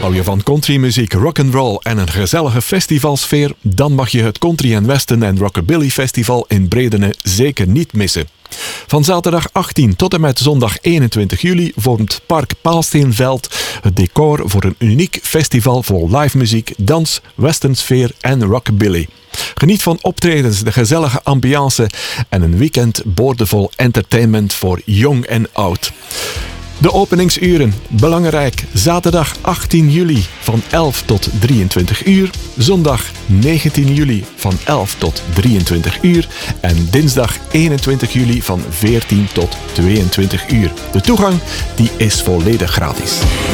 Hou je van countrymuziek, rock'n'roll en een gezellige festivalsfeer? Dan mag je het Country and Western en Rockabilly Festival in Bredene zeker niet missen. Van zaterdag 18 tot en met zondag 21 juli vormt Park Paalsteenveld het decor voor een uniek festival vol live muziek, dans, westernsfeer en rockabilly. Geniet van optredens, de gezellige ambiance en een weekend boordevol entertainment voor jong en oud. De openingsuren, belangrijk, zaterdag 18 juli van 11 tot 23 uur, zondag 19 juli van 11 tot 23 uur en dinsdag 21 juli van 14 tot 22 uur. De toegang die is volledig gratis.